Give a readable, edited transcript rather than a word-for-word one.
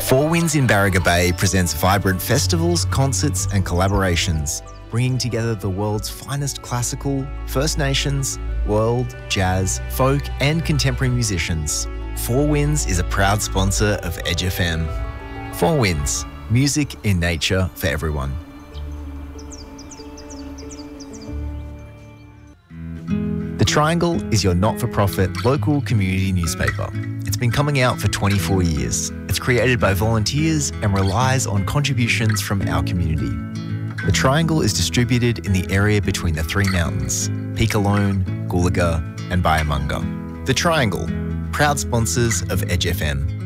Four Winds in Barriga Bay presents vibrant festivals, concerts and collaborations, bringing together the world's finest classical, First Nations, world, jazz, folk and contemporary musicians. Four Winds is a proud sponsor of Edge FM. Four Winds, music in nature for everyone. The Triangle is your not-for-profit local community newspaper. It's been coming out for 24 years. It's created by volunteers and relies on contributions from our community. The Triangle is distributed in the area between the three mountains, Peak Alone, Goolaga and Byamunga. The Triangle, proud sponsors of Edge FM.